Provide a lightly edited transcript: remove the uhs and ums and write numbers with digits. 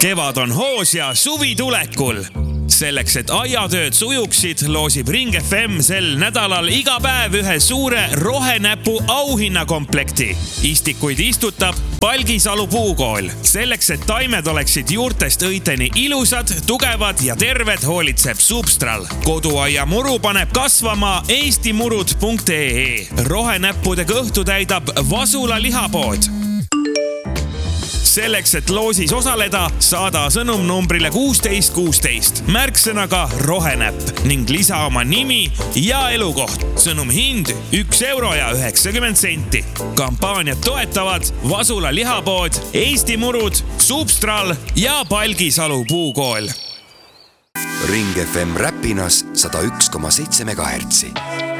Kevad on hoos ja suvi tulekul. Selleks, et aiatööd sujuksid, loosib Ring FM sel nädalal iga päev ühe suure rohenäpu auhinnakomplekti. Istikuid istutab Palgisalu puukool. Selleks, et taimed oleksid juurtest õiteni ilusad, tugevad ja terved, hoolitseb Substral. Koduaia muru paneb kasvama eestimurud.ee. Rohenäppudega õhtu täidab Vasula lihapood. Selleks, et loosis osaleda, saada sõnum numbrile 1616 märksõnaga rohenäpp ning lisa oma nimi ja elukoht. Sõnum hind 1,90 €. Kampaaniat toetavad Vasula lihapood, Eesti Murud, Substral ja Palgisalu puukool. Ring FM Räpinas 101,7 MHz.